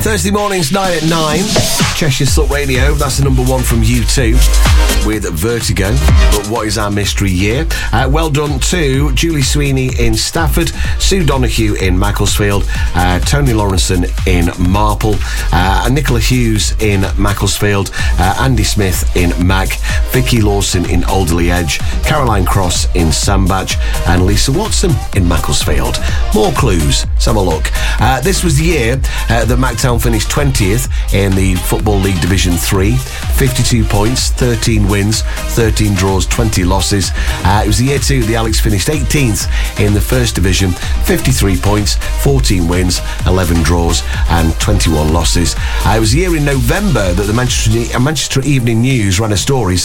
Thursday mornings, 9 at 9. Cheshire Slut Radio, that's the number one from U2 with Vertigo. But what is our mystery year? Well done to Julie Sweeney in Stafford, Sue Donahue in Macclesfield, Tony Lawrenson in Marple, Nicola Hughes in Macclesfield, Andy Smith in Mac, Vicky Lawson in Alderley Edge, Caroline Cross in Sandbach, and Lisa Watson in Macclesfield. More clues, let's have a look. This was the year that Mactown finished 20th in the Football League Division 3, 52 points, 13 wins, 13 draws, 20 losses. It was the year too the Alex finished 18th in the First Division, 53 points, 14 wins, 11 draws and 21 losses. It was the year in November that the Manchester Evening News ran a story